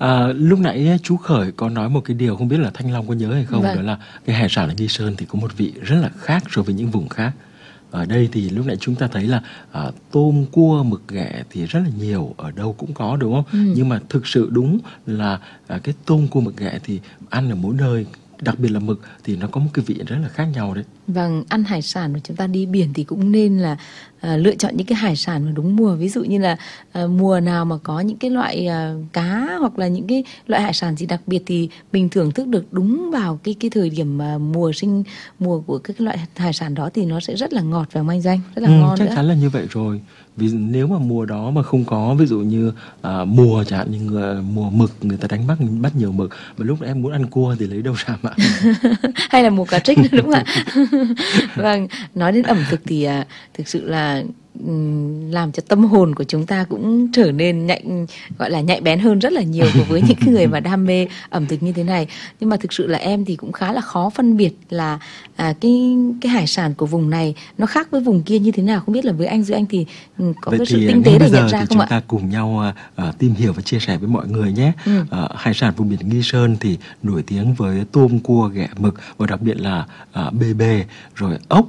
Lúc nãy á, chú Khởi có nói một cái điều không biết là Thanh Long có nhớ hay không, Vâng. đó là cái hải sản ở Nghi Sơn thì có một vị rất là khác so với những vùng khác. Ở đây thì lúc nãy chúng ta thấy là tôm, cua, mực ghẹ thì rất là nhiều, ở đâu cũng có đúng không? Nhưng mà thực sự đúng là cái tôm, cua, mực ghẹ thì ăn ở mỗi nơi, đặc biệt là mực thì nó có một cái vị rất là khác nhau đấy. Vâng, ăn hải sản mà chúng ta đi biển thì cũng nên là lựa chọn những cái hải sản mà đúng mùa. Ví dụ như là mùa nào mà có những cái loại cá hoặc là những cái loại hải sản gì đặc biệt thì mình thưởng thức được đúng vào cái thời điểm mùa của các cái loại hải sản đó thì nó sẽ rất là ngọt và manh danh, rất là ngon Chắc nữa. chắn là như vậy rồi. Vì nếu mà mùa đó mà không có, ví dụ như mùa chẳng hạn như mùa mực, người ta bắt nhiều mực, mà lúc em muốn ăn cua thì lấy đâu ra mà ăn. Hay là mùa cá trích nữa đúng không ạ? Vâng, nói đến ẩm thực thì thực sự là làm cho tâm hồn của chúng ta cũng trở nên gọi là nhạy bén hơn rất là nhiều với những cái người mà đam mê ẩm thực như thế này. Nhưng mà thực sự là em thì cũng khá là khó phân biệt là cái hải sản của vùng này nó khác với vùng kia như thế nào. Không biết là với anh, giữa anh thì có Vậy cái sự thì tinh ngay tế bây để nhận giờ ra thì không chúng ạ? ta cùng nhau tìm hiểu và chia sẻ với mọi người nhé. Hải sản vùng biển Nghi Sơn thì nổi tiếng với tôm, cua, ghẹ, mực và đặc biệt là bê bê, rồi ốc,